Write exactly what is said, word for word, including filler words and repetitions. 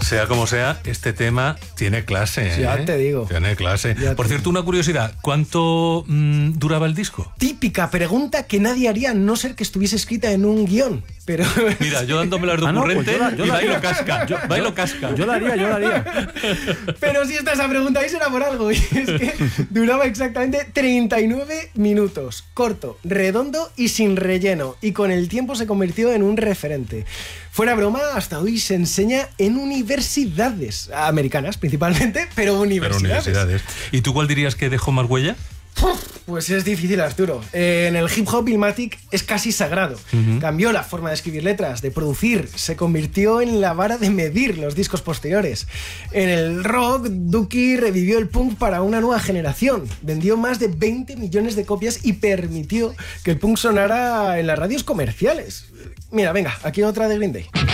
Sea como sea, este tema tiene clase, ¿eh? Ya te digo. Tiene clase. Ya Por te cierto, una curiosidad. ¿Cuánto mmm, duraba el disco? Típica pregunta que nadie haría a no ser que estuviese escrita en un guión. Pero... Mira, yo dándome las de Ah, no, pues ocurrente yo la- yo y la- bailo casca. Yo, bailo casca. Yo la haría, yo la haría. Pero si está esa pregunta ahí será por algo. Y es que duraba exactamente treinta y nueve minutos. Corto, redondo y sin relleno. Y con el tiempo se convirtió en un referente. Fuera broma, hasta hoy se enseña en universidades americanas principalmente, pero universidades. Pero universidades. ¿Y tú cuál dirías que dejó más huella? Pues es difícil, Arturo. Eh, en el hip hop, Illmatic es casi sagrado. Uh-huh. Cambió la forma de escribir letras, de producir, se convirtió en la vara de medir los discos posteriores. En el rock, Dookie revivió el punk para una nueva generación. Vendió más de veinte millones de copias y permitió que el punk sonara en las radios comerciales. Mira, venga, aquí otra de Green Day.